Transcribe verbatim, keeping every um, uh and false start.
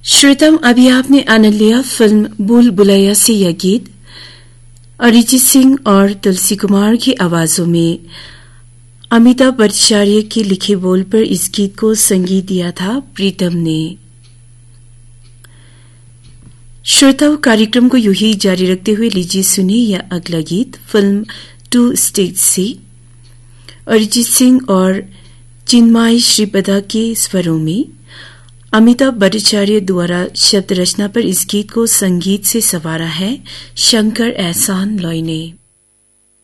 श्रोताओं, अभी आपने आनंद लिया फिल्म भूल भुलैया से यह गीत अरिजीत सिंह और तुलसी कुमार की आवाजों में अमिताभ भट्टाचार्य के लिखे बोल पर इस गीत को संगीत दिया था प्रीतम ने। श्रोताओं, कार्यक्रम को यूं ही जारी रखते हुए लीजिए सुनिए यह अगला गीत फिल्म टू स्टेट से अरिजीत सिंह और चिन्मय श्रीपदा के स्वरों में अमिताभ भट्टाचार्य द्वारा शब्द रचना पर इस गीत को संगीत से संवारा है शंकर एहसान लॉय ने।